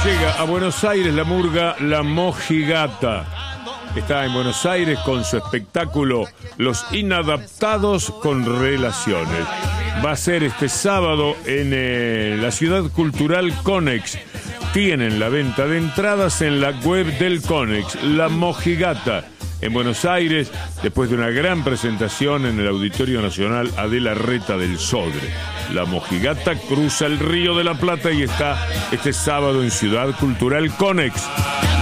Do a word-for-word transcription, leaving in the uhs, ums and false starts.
Llega a Buenos Aires la murga La Mojigata. Está en Buenos Aires con su espectáculo Los Inadaptados con Relaciones. Va a ser este sábado en eh, la Ciudad Cultural Conex. Tienen la venta de entradas en la web del Conex, La Mojigata, en Buenos Aires, después de una gran presentación en el Auditorio Nacional Adela Reta del Sodre. La Mojigata cruza el Río de la Plata y está este sábado en Ciudad Cultural Conex.